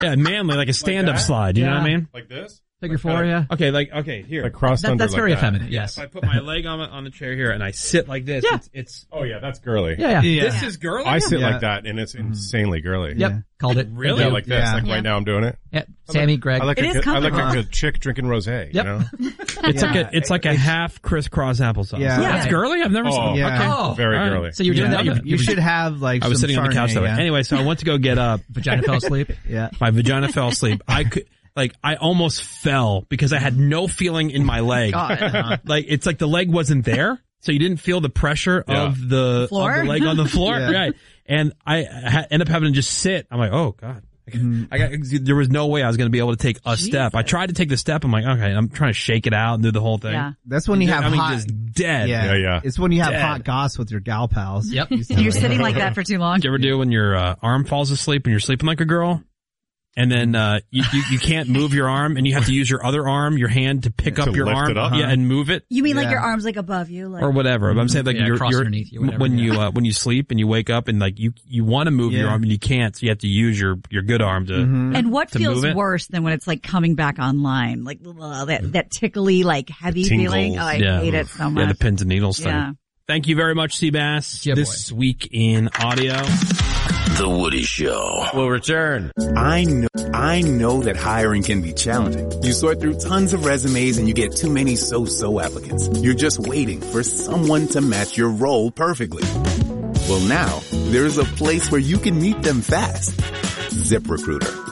Yeah, manly, like a stand-up slide. You know what I mean? Like this? Figure four, yeah. Okay, here. Like crossed under That's like very that. effeminate, yes. If I put my leg on the chair here and I sit like this, Yeah. it's Oh, yeah, that's girly. Yeah. this is girly? I sit Yeah. like that, and it's insanely girly. Yep. Called it. Really? Yeah, like this. Yeah. Like right now I'm doing it. Yeah. Sammy, Greg. I like It a is good, I like comfortable. a good chick drinking rosé, Yep. you know? It's like a half crisscross applesauce. Yeah. That's girly? I've never seen Yeah. Okay. Oh. Very All right. girly. So you're doing Yeah. that? You should have like I was some sitting on the couch Chardonnay, that way. yeah. Anyway, so I went to go get up. Vagina fell asleep? Yeah. My vagina fell asleep. I almost fell because I had no feeling in my leg. Like, it's like the leg wasn't there. So you didn't feel the pressure of the Floor? leg on the floor. Yeah. Right. And I end up having to just sit. I'm like, oh God. There was no way I was going to be able to take a step. I tried to take the step. I'm like, okay, I'm trying to shake it out and do the whole thing. Yeah. That's when you have hot. just dead. Yeah. It's when you have Dead. hot goss with your gal pals. Yep. And you're sitting like that for too long. Do you ever do when your arm falls asleep and you're sleeping like a girl? And then you can't move your arm, and you have to use your other arm, your hand, to pick To up your lift arm, it up? and move it, You mean like Yeah. your arms like above you? Like, or whatever. But I'm saying like Yeah, you're cross underneath you, whatever, when you sleep and you wake up and like you want to move your Yeah. arm and you can't, so you have to use your good arm to. and what to feels move it? worse than when it's like coming back online? Like that tickly, like heavy Tingles. feeling? Oh, I Yeah. hate it so much. Yeah, the pins and needles thing. Yeah. Thank you very much, Seabass. Yeah, This week in audio. The Woody Show will return. I know that hiring can be challenging. You sort through tons of resumes and you get too many so-so applicants. You're just waiting for someone to match your role perfectly. Well, now there's a place where you can meet them fast. ZipRecruiter.